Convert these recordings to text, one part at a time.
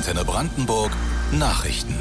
Antenne Brandenburg Nachrichten.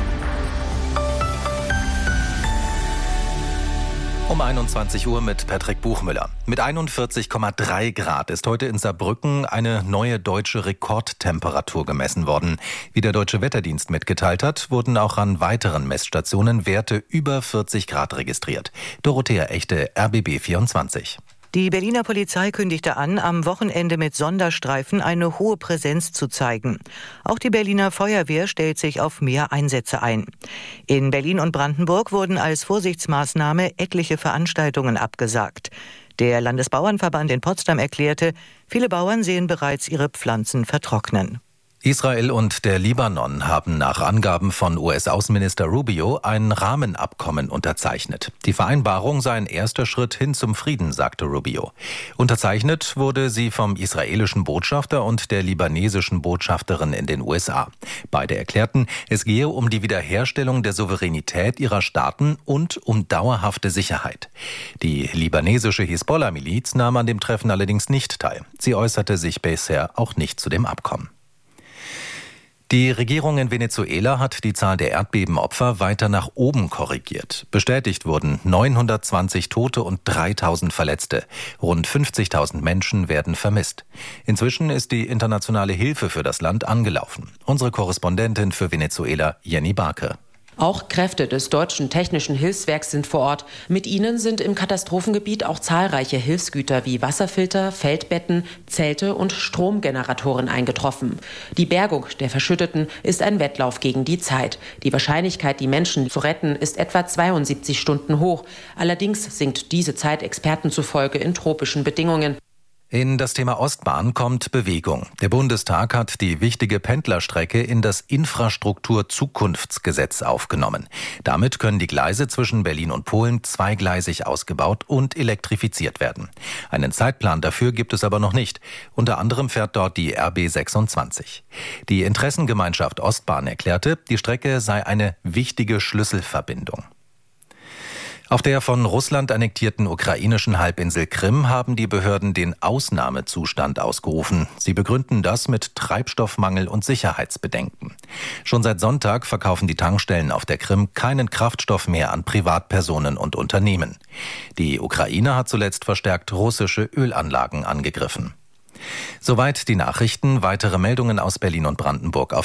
Um 21 Uhr mit Patrick Buchmüller. Mit 41,3 Grad ist heute in Saarbrücken eine neue deutsche Rekordtemperatur gemessen worden. Wie der Deutsche Wetterdienst mitgeteilt hat, wurden auch an weiteren Messstationen Werte über 40 Grad registriert. Dorothea Echte, RBB 24. Die Berliner Polizei kündigte an, am Wochenende mit Sonderstreifen eine hohe Präsenz zu zeigen. Auch die Berliner Feuerwehr stellt sich auf mehr Einsätze ein. In Berlin und Brandenburg wurden als Vorsichtsmaßnahme etliche Veranstaltungen abgesagt. Der Landesbauernverband in Potsdam erklärte, viele Bauern sehen bereits ihre Pflanzen vertrocknen. Israel und der Libanon haben nach Angaben von US-Außenminister Rubio ein Rahmenabkommen unterzeichnet. Die Vereinbarung sei ein erster Schritt hin zum Frieden, sagte Rubio. Unterzeichnet wurde sie vom israelischen Botschafter und der libanesischen Botschafterin in den USA. Beide erklärten, es gehe um die Wiederherstellung der Souveränität ihrer Staaten und um dauerhafte Sicherheit. Die libanesische Hisbollah-Miliz nahm an dem Treffen allerdings nicht teil. Sie äußerte sich bisher auch nicht zu dem Abkommen. Die Regierung in Venezuela hat die Zahl der Erdbebenopfer weiter nach oben korrigiert. Bestätigt wurden 920 Tote und 3000 Verletzte. Rund 50.000 Menschen werden vermisst. Inzwischen ist die internationale Hilfe für das Land angelaufen. Unsere Korrespondentin für Venezuela, Jenny Barke. Auch Kräfte des Deutschen Technischen Hilfswerks sind vor Ort. Mit ihnen sind im Katastrophengebiet auch zahlreiche Hilfsgüter wie Wasserfilter, Feldbetten, Zelte und Stromgeneratoren eingetroffen. Die Bergung der Verschütteten ist ein Wettlauf gegen die Zeit. Die Wahrscheinlichkeit, die Menschen zu retten, ist etwa 72 Stunden hoch. Allerdings sinkt diese Zeit Experten zufolge in tropischen Bedingungen. In das Thema Ostbahn kommt Bewegung. Der Bundestag hat die wichtige Pendlerstrecke in das Infrastrukturzukunftsgesetz aufgenommen. Damit können die Gleise zwischen Berlin und Polen zweigleisig ausgebaut und elektrifiziert werden. Einen Zeitplan dafür gibt es aber noch nicht. Unter anderem fährt dort die RB 26. Die Interessengemeinschaft Ostbahn erklärte, die Strecke sei eine wichtige Schlüsselverbindung. Auf der von Russland annektierten ukrainischen Halbinsel Krim haben die Behörden den Ausnahmezustand ausgerufen. Sie begründen das mit Treibstoffmangel und Sicherheitsbedenken. Schon seit Sonntag verkaufen die Tankstellen auf der Krim keinen Kraftstoff mehr an Privatpersonen und Unternehmen. Die Ukraine hat zuletzt verstärkt russische Ölanlagen angegriffen. Soweit die Nachrichten. Weitere Meldungen aus Berlin und Brandenburg auf